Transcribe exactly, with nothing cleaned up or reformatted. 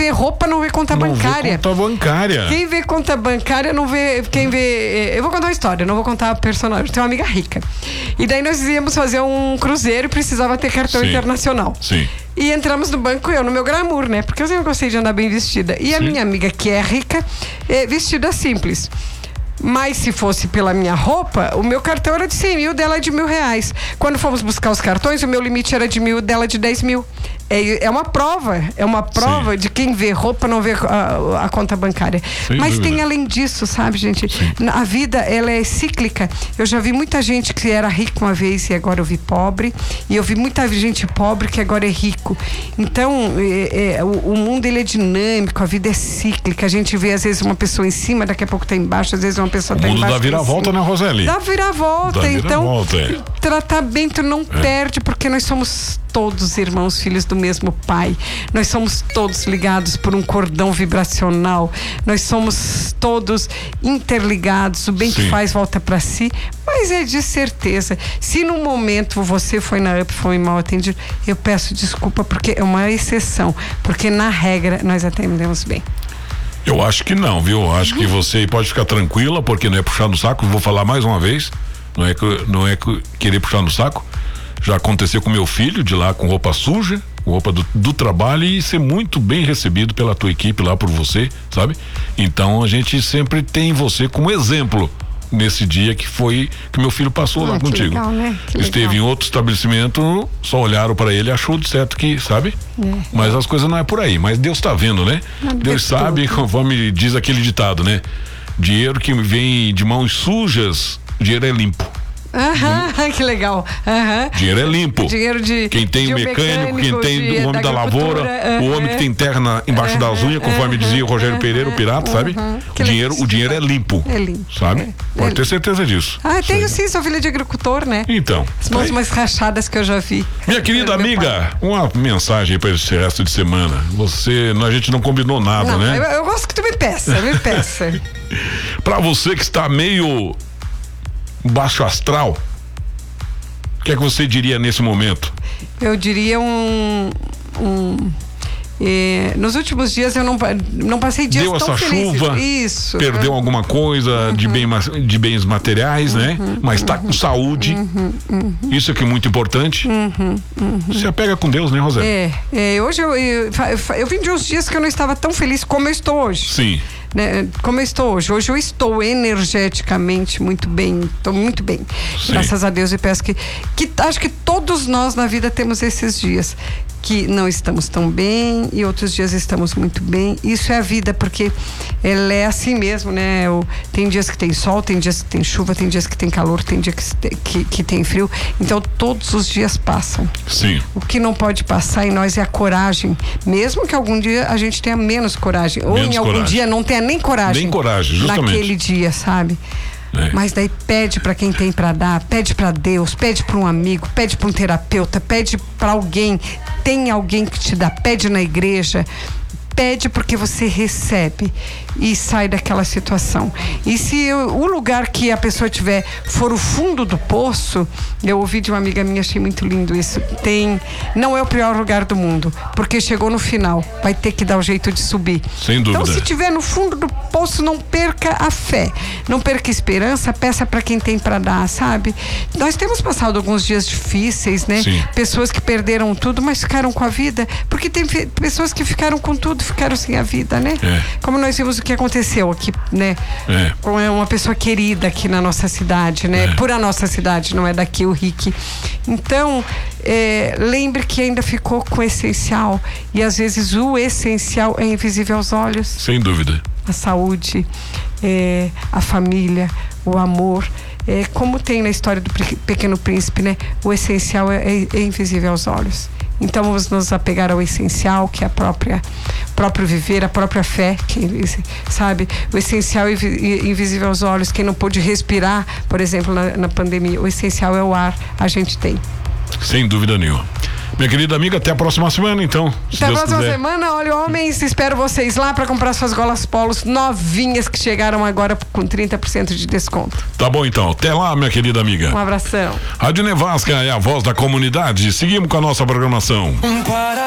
vê roupa não vê conta não bancária. Vê conta bancária. Quem vê conta bancária não vê. Quem vê. Eu vou contar uma história, não vou contar a personagem. Tem uma amiga rica. E daí nós íamos fazer um cruzeiro e precisava ter cartão Sim. internacional. Sim. E entramos no banco, eu no meu glamour, né? Porque eu sempre gostei de andar bem vestida. E a Sim. minha amiga, que é rica, é vestida simples. Mas se fosse pela minha roupa, o meu cartão era de cem mil, dela é de mil reais. Quando fomos buscar os cartões, o meu limite era de mil, dela de dez mil. É, é uma prova, é uma prova Sim. de quem vê roupa não vê a, a conta bancária. Sem Mas dúvida. tem além disso, sabe, gente? Sim. A vida, ela é cíclica. Eu já vi muita gente que era rica uma vez e agora eu vi pobre. E eu vi muita gente pobre que agora é rico. Então, é, é, o, o mundo, ele é dinâmico, a vida é cíclica. A gente vê, às vezes, uma pessoa em cima, daqui a pouco tá embaixo, às vezes uma pessoa o tá mundo embaixo. dá vira-volta, né, Roseli? Dá vira-volta. Dá Então, vira-volta, é. tratamento não é. perde, porque nós somos todos irmãos, filhos do mesmo pai. Nós somos todos ligados por um cordão vibracional. Nós somos todos interligados. O bem Sim. que faz volta para si. Mas é de certeza. Se num momento você foi na UP, foi mal atendido, eu peço desculpa, porque é uma exceção. Porque na regra nós atendemos bem. Eu acho que não, viu? Eu acho que você pode ficar tranquila, porque não é puxar no saco. Vou falar mais uma vez. Não é que, não é que querer puxar no saco. Já aconteceu com meu filho, de lá com roupa suja, com roupa do, do trabalho, e ser muito bem recebido pela tua equipe lá por você, sabe? Então a gente sempre tem você como exemplo nesse dia que foi que meu filho passou ah, lá contigo. Legal, né? Esteve legal. em outro estabelecimento, só olharam para ele e achou de certo que, sabe? É. Mas as coisas não é por aí, mas Deus tá vendo, né? Não Deus sabe, tudo. Conforme diz aquele ditado, né? Dinheiro que vem de mãos sujas, dinheiro é limpo. Aham, uhum, que legal. Uhum. Dinheiro é limpo. Dinheiro de quem tem de o mecânico, quem tem de, o homem da, da lavoura, uhum. o homem que tem terra na, embaixo uhum. das unhas, conforme uhum. dizia o Rogério uhum. Pereira, o pirata, uhum. sabe? O dinheiro, o dinheiro é limpo. É limpo. Sabe? É. Pode é ter certeza disso. Ah, tenho sim, sou filha de agricultor, né? Então. As mãos mais rachadas que eu já vi. Minha querida amiga, uma mensagem aí para esse resto de semana. Você, a gente não combinou nada, não, né? Eu, eu gosto que tu me peça, me peça. Pra você que está meio baixo astral, o que é que você diria nesse momento? Eu diria um... um eh, nos últimos dias eu não, não passei dias Deu tão essa felizes. chuva, Isso. Perdeu uhum. alguma coisa uhum. de, bem, de bens materiais, uhum. né? Mas tá uhum. com saúde. Uhum. Uhum. Isso é que é muito importante. Uhum. Uhum. Se apega com Deus, né, Rosé? É, é hoje eu, eu, eu, eu vim de uns dias que eu não estava tão feliz como eu estou hoje. Sim. Né, como eu estou hoje. Hoje eu estou energeticamente muito bem, estou muito bem. Sim. Graças a Deus, e peço que, que acho que todos nós na vida temos esses dias que não estamos tão bem e outros dias estamos muito bem. Isso é a vida, porque ela é assim mesmo, né? O, tem dias que tem sol, tem dias que tem chuva, tem dias que tem calor, tem dias que, que, que tem frio. Então todos os dias passam. Sim. O que não pode passar em nós é a coragem. Mesmo que algum dia a gente tenha menos coragem. Menos ou em algum coragem. dia não tenha nem coragem. Nem coragem, justamente. Naquele dia, sabe? É. Mas daí pede para quem tem para dar, pede para Deus, pede para um amigo, pede para um terapeuta, pede para alguém, tem alguém que te dá, pede na igreja, pede porque você recebe e sai daquela situação. E se eu, o lugar que a pessoa tiver for o fundo do poço, eu ouvi de uma amiga minha, achei muito lindo isso, tem, não é o pior lugar do mundo, porque chegou no final, vai ter que dar o jeito de subir. Sem dúvida. Então se tiver no fundo do poço, não perca a fé, não perca a esperança, peça para quem tem para dar, sabe? Nós temos passado alguns dias difíceis, né? Sim. Pessoas que perderam tudo, mas ficaram com a vida, porque tem pessoas que ficaram com tudo, ficaram sem a vida, né? É. Como nós vimos o que aconteceu aqui, né? É. Com uma pessoa querida aqui na nossa cidade, né? É. Por a nossa cidade, não é daqui o Rick. Então, é, lembre que ainda ficou com o essencial, e às vezes o essencial é invisível aos olhos. Sem dúvida. A saúde, é, a família, o amor. É, como tem na história do Pequeno Príncipe, né? O essencial é, é invisível aos olhos. Então vamos nos apegar ao essencial, que é a própria próprio viver, a própria fé, que, sabe? O essencial é invisível aos olhos. Quem não pôde respirar, por exemplo, na, na pandemia, o essencial é o ar, a gente tem. Sem dúvida nenhuma. Minha querida amiga, até a próxima semana, então. Até a próxima quiser. semana. Olha, homens, espero vocês lá para comprar suas golas polos novinhas que chegaram agora com trinta por cento de desconto. Tá bom, então. Até lá, minha querida amiga. Um abração. Rádio Nevasca é a voz da comunidade. Seguimos com a nossa programação.